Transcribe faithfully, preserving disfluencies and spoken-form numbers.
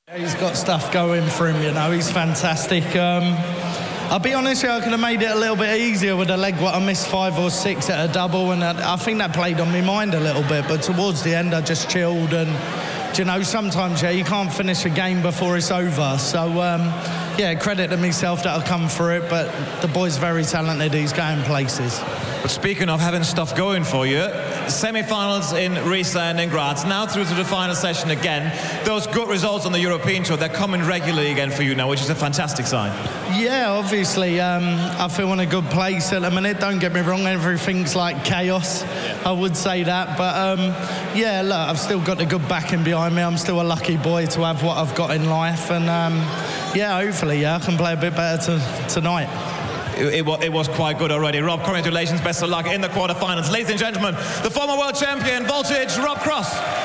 He's got stuff going for him, you know, he's fantastic. Um, I'll be honest with you, I could have made it a little bit easier with a leg what I missed five or six at a double, and I, I think that played on my mind a little bit, but towards the end I just chilled, and you know, sometimes yeah, you can't finish a game before it's over, so um, yeah, credit to myself that I've come through it, but the boy's very talented, he's going places. But speaking of having stuff going for you, semi-finals in Riesa and in Graz, now through to the final session again. Those good results on the European Tour, they're coming regularly again for you now, which is a fantastic sign. Yeah, obviously, um, I feel in a good place at the minute. Don't get me wrong, everything's like chaos. Yeah. I would say that, but um, yeah, look, I've still got the good backing behind me. I'm still a lucky boy to have what I've got in life, and um, yeah, hopefully, yeah, I can play a bit better to, tonight. It, it, it was quite good already. Rob, congratulations, best of luck in the quarterfinals. Ladies and gentlemen, the former world champion, Voltage, Rob Cross.